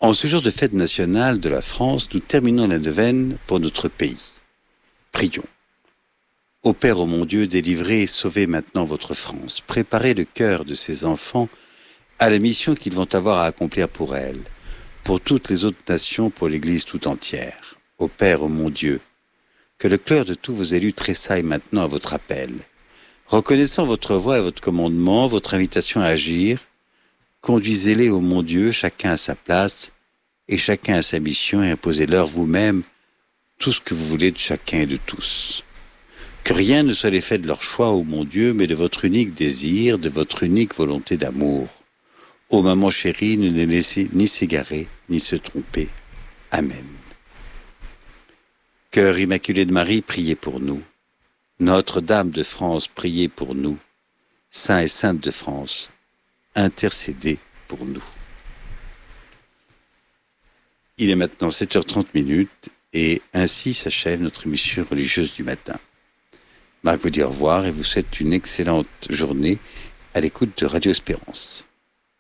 En ce jour de fête nationale de la France, nous terminons la neuvaine pour notre pays. Prions. Ô Père, ô mon Dieu, délivrez et sauvez maintenant votre France. Préparez le cœur de ces enfants à la mission qu'ils vont avoir à accomplir pour elle, pour toutes les autres nations, pour l'Église tout entière. Ô Père, ô mon Dieu, que le cœur de tous vos élus tressaille maintenant à votre appel. Reconnaissant votre voix et votre commandement, votre invitation à agir, conduisez-les, ô mon Dieu, chacun à sa place et chacun à sa mission, et imposez-leur vous-même tout ce que vous voulez de chacun et de tous. Que rien ne soit l'effet de leur choix, ô mon Dieu, mais de votre unique désir, de votre unique volonté d'amour. Ô maman chérie, ne nous laissez ni s'égarer, ni se tromper. Amen. Cœur immaculé de Marie, priez pour nous. Notre-Dame de France, priez pour nous. Saints et Saintes de France, intercédez pour nous. Il est maintenant 7h30 et ainsi s'achève notre émission religieuse du matin. Marc vous dit au revoir et vous souhaite une excellente journée à l'écoute de Radio Espérance.